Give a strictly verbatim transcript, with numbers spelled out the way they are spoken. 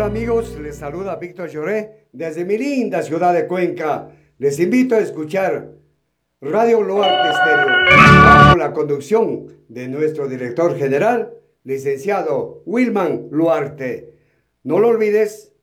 amigos? Les saluda Víctor Lloré desde mi linda ciudad de Cuenca. Les invito a escuchar Radio Luarte Estéreo bajo la conducción de nuestro director general, licenciado Wilman Luarte. No lo olvides,